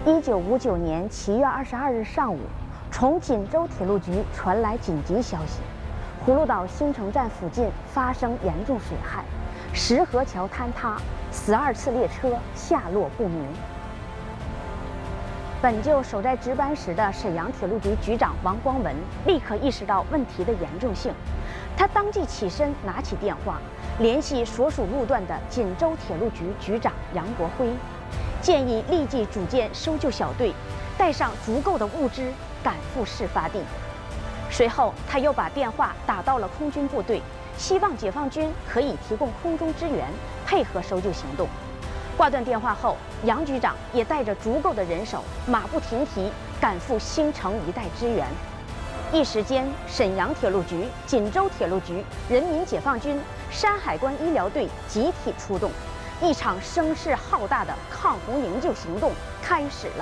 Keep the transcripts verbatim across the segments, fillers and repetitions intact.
一九五九年七月二十二日上午，从锦州铁路局传来紧急消息，葫芦岛新城站附近发生严重水害，石河桥坍塌，十二次列车下落不明。本就守在值班时的沈阳铁路局局长王光文立刻意识到问题的严重性，他当即起身拿起电话，联系所属路段的锦州铁路局局长杨国辉，建议立即组建搜救小队，带上足够的物资赶赴事发地。随后，他又把电话打到了空军部队，希望解放军可以提供空中支援，配合搜救行动。挂断电话后，杨局长也带着足够的人手，马不停蹄赶赴新城一带支援。一时间，沈阳铁路局、锦州铁路局、人民解放军、山海关医疗队集体出动，一场声势浩大的抗洪营救行动开始了。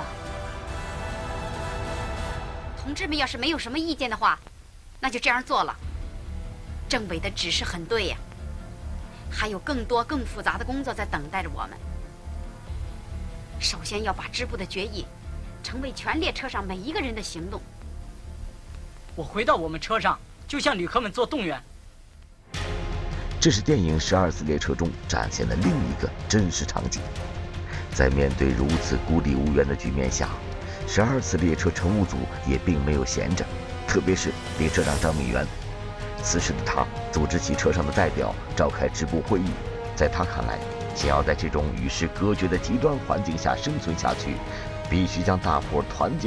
同志们要是没有什么意见的话，那就这样做了。政委的指示很对呀，还有更多更复杂的工作在等待着我们。首先要把支部的决议成为全列车上每一个人的行动。 我回到我们车上，就向旅客们做动员。 这是电影《十二次列车》中展现的另一个真实场景。在面对如此孤立无援的局面下，十二次列车乘务组也并没有闲着，特别是列车长张敏元。此时的他组织起车上的代表召开支部会议，在他看来，想要在这种与世隔绝的极端环境下生存下去，必须将大伙团结